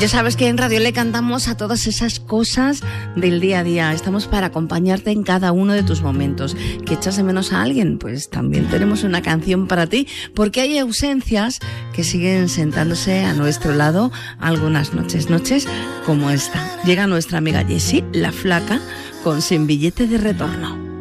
Ya sabes que en Radio Le cantamos a todas esas cosas del día a día. Estamos para acompañarte en cada uno de tus momentos. ¿Que echas de menos a alguien? Pues también tenemos una canción para ti, porque hay ausencias que siguen sentándose a nuestro lado algunas noches como esta. Llega nuestra amiga Jessie, la flaca, con Sin Billete de Retorno.